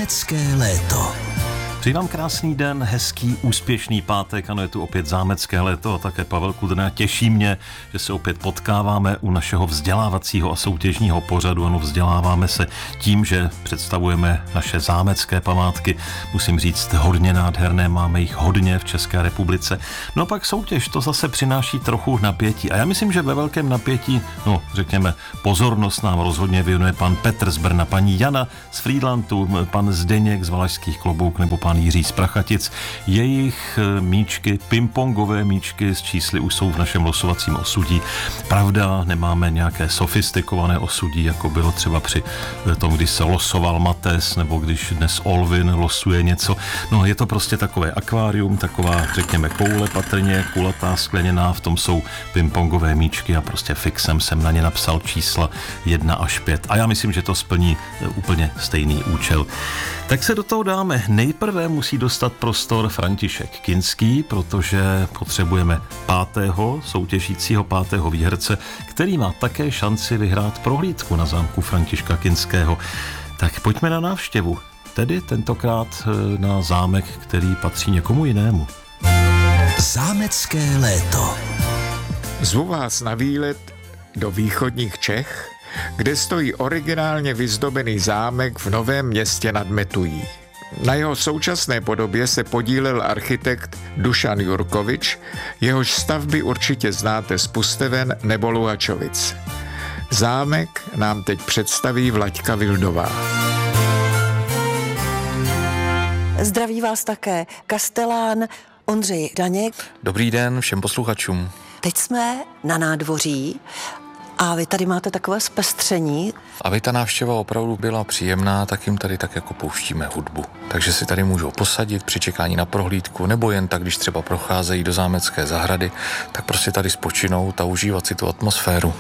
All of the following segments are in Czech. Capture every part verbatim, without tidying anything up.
Zámecké léto. Přeji vám krásný den, hezký, úspěšný pátek, ano, je tu opět zámecké léto a také Pavel Kudrna. Těší mě, že se opět potkáváme u našeho vzdělávacího a soutěžního pořadu. Ano, vzděláváme se tím, že představujeme naše zámecké památky. Musím říct, hodně nádherné, máme jich hodně v České republice. No a pak soutěž, to zase přináší trochu napětí. A já myslím, že ve velkém napětí, no řekněme, pozornost nám rozhodně věnuje pan Petr z Brna, paní Jana z Frýdlantu, pan Zdeněk z Valašských Klobouk nebo pan Jiří z Prachatic. Jejich míčky, pingpongové míčky s čísly už jsou v našem losovacím osudí. Pravda, nemáme nějaké sofistikované osudí, jako bylo třeba při tom, když se losoval Mates, nebo když dnes Olvin losuje něco. No, je to prostě takové akvárium, taková, řekněme, koule patrně, kulatá, skleněná, v tom jsou pingpongové míčky a prostě fixem jsem na ně napsal čísla jedna až pět. A já myslím, že to splní úplně stejný účel. Tak se do toho dáme. Nejprve musí dostat prostor František Kinský, protože potřebujeme pátého soutěžícího, pátého výherce, který má také šanci vyhrát prohlídku na zámku Františka Kinského. Tak pojďme na návštěvu, tedy tentokrát na zámek, který patří někomu jinému. Zámecké léto. Zvu vás na výlet do východních Čech, kde stojí originálně vyzdobený zámek v Novém Městě nad Metují. Na jeho současné podobě se podílel architekt Dušan Jurkovič, jehož stavby určitě znáte z Pusteven nebo Luhačovic. Zámek nám teď představí Vlaďka Vildová. Zdraví vás také kastelán Ondřej Daněk. Dobrý den všem posluchačům. Teď jsme na nádvoří a vy tady máte takové zpestření. Aby ta návštěva opravdu byla příjemná, tak jim tady tak jako pouštíme hudbu. Takže si tady můžou posadit při čekání na prohlídku, nebo jen tak, když třeba procházejí do zámecké zahrady, tak prostě tady spočinout a užívat si tu atmosféru.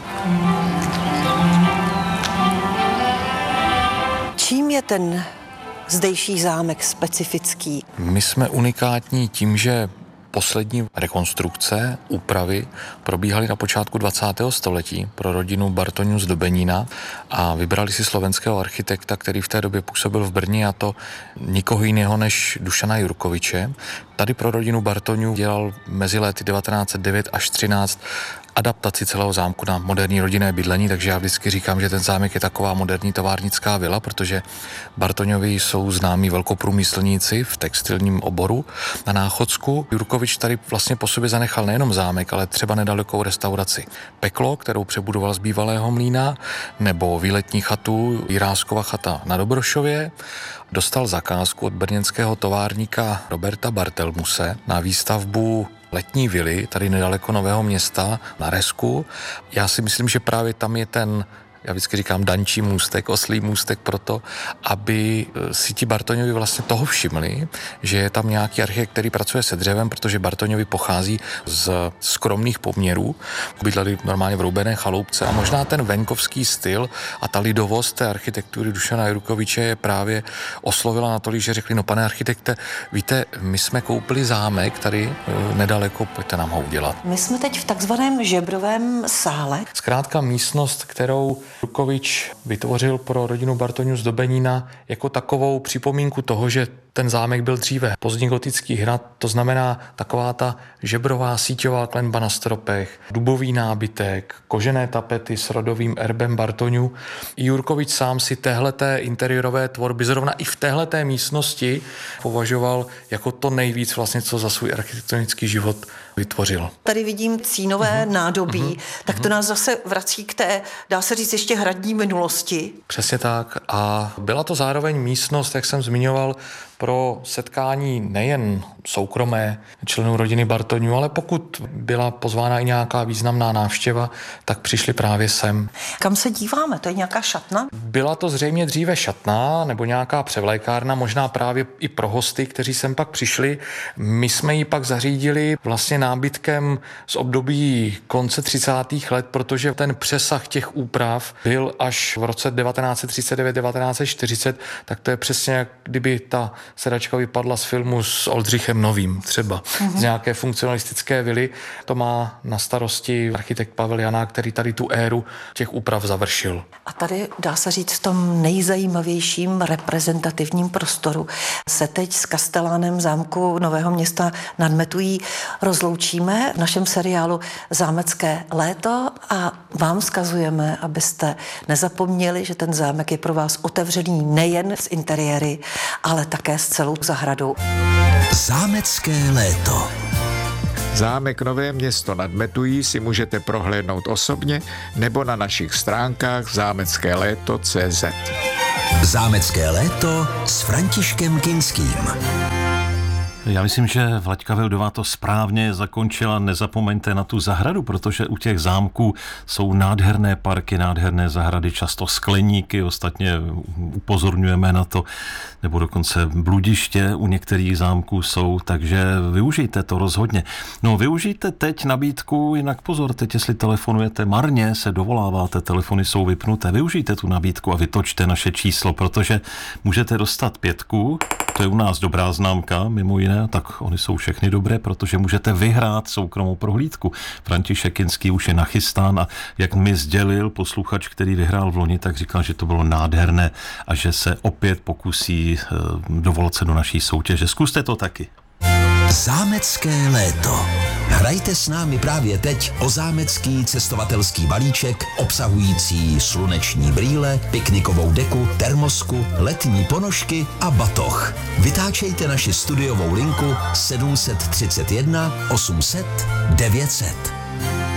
Čím je ten zdejší zámek specifický? My jsme unikátní tím, že poslední rekonstrukce, úpravy probíhaly na počátku dvacátého století pro rodinu Bartoňů z Dobenína a vybrali si slovenského architekta, který v té době působil v Brně, a to nikoho jiného než Dušana Jurkoviče. Tady pro rodinu Bartoňů dělal mezi lety devatenáct set devět až třináct adaptaci celého zámku na moderní rodinné bydlení, takže já vždycky říkám, že ten zámek je taková moderní továrnická vila, protože Bartoňovi jsou známí velkoprůmyslníci v textilním oboru na Náchodsku. Jurkovič tady vlastně po sobě zanechal nejenom zámek, ale třeba nedalekou restauraci Peklo, kterou přebudoval z bývalého mlýna, nebo výletní chatu Jiráskova chata na Dobrošově. Dostal zakázku od brněnského továrníka Roberta Bartelmuse na výstavbu letní vily, tady nedaleko Nového Města na Resku. Já si myslím, že právě tam je ten, já vždycky říkám, dančí můstek, oslí můstek proto, aby si ti Bartoňovi vlastně toho všimli, že je tam nějaký architekt, který pracuje se dřevem, protože Bartoňovi pochází z skromných poměrů, bydleli normálně v roubené chaloupce a možná ten venkovský styl a ta lidovost té architektury Dušana Jurkoviče je právě oslovila natolik, že řekli, no pane architekte, víte, my jsme koupili zámek tady nedaleko, pojďte nám ho udělat. My jsme teď v takzvaném žebrovém sále. Zkrátka místnost, kterou Jurkovič vytvořil pro rodinu Bartoňů z Dobenína jako takovou připomínku toho, že ten zámek byl dříve pozdně gotický hrad, to znamená taková ta žebrová síťová klenba na stropech, dubový nábytek, kožené tapety s rodovým erbem Bartoňů. Jurkovič sám si téhleté interiérové tvorby zrovna i v téhleté místnosti považoval jako to nejvíc vlastně, co za svůj architektonický život vytvořil. Tady vidím cínové uh-huh. nádobí, uh-huh. tak to nás zase vrací k té, dá se říct, ještě hradní minulosti. Přesně tak. A byla to zároveň místnost, jak jsem zmiňoval, pro setkání nejen soukromé členů rodiny Bartoňů, ale pokud byla pozvána i nějaká významná návštěva, tak přišli právě sem. Kam se díváme? To je nějaká šatna? Byla to zřejmě dříve šatna nebo nějaká převlékárna, možná právě i pro hosty, kteří sem pak přišli. My jsme ji pak zařídili vlastně nábytkem z období konce třicátých let, protože ten přesah těch úprav byl až v roce devatenáct set třicet devět devatenáct set čtyřicet, tak to je přesně jak kdyby ta sedačka vypadla z filmu s Oldřichem Novým třeba, mm-hmm. z nějaké funkcionalistické vily. To má na starosti architekt Pavel Janák, který tady tu éru těch úprav završil. A tady dá se říct v tom nejzajímavějším reprezentativním prostoru se teď s kastelánem zámku Nového Města nad Metují rozloučíme v našem seriálu Zámecké léto a vám vzkazujeme, abyste nezapomněli, že ten zámek je pro vás otevřený nejen z interiéry, ale také s celou zahradou. Zámecké léto. Zámek Nové Město nad Metují si můžete prohlédnout osobně nebo na našich stránkách zámecké léto tečka cé zet. Zámecké léto s Františkem Kinským. Já myslím, že Vlaďka Vildová to správně zakončila. Nezapomeňte na tu zahradu, protože u těch zámků jsou nádherné parky, nádherné zahrady, často skleníky, ostatně upozorňujeme na to, nebo dokonce bludiště u některých zámků jsou, takže využijte to rozhodně. No, využijte teď nabídku, jinak pozor, teď jestli telefonujete marně, se dovoláváte, telefony jsou vypnuté, využijte tu nabídku a vytočte naše číslo, protože můžete dostat pětku. To je u nás dobrá známka, mimo jiné, tak oni jsou všechny dobré, protože můžete vyhrát soukromou prohlídku. František Kinský už je nachystán a jak mi sdělil posluchač, který vyhrál v loni, tak říkal, že to bylo nádherné a že se opět pokusí dovolat se do naší soutěže. Zkuste to taky. Zámecké léto. Hrajte s námi právě teď o zámecký cestovatelský balíček obsahující sluneční brýle, piknikovou deku, termosku, letní ponožky a batoh. Vytáčejte naši studiovou linku sedm set třicet jedna osm set devět set.